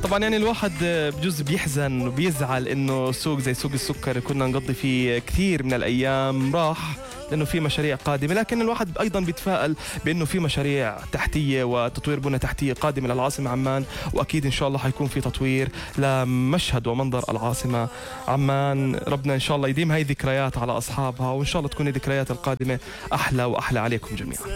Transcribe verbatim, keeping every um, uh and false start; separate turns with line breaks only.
طبعا يعني الواحد بجوز بيحزن وبيزعل انه سوق زي سوق السكر كنا نقضي فيه كثير من الايام راح، لانه في مشاريع قادمه، لكن الواحد ايضا بيتفائل بانه في مشاريع تحتيه وتطوير بنى تحتيه قادمه للعاصمه عمان، واكيد ان شاء الله حيكون في تطوير لمشهد ومنظر العاصمه عمان. ربنا ان شاء الله يديم هاي الذكريات على اصحابها، وان شاء الله تكون الذكريات القادمه احلى واحلى عليكم جميعا.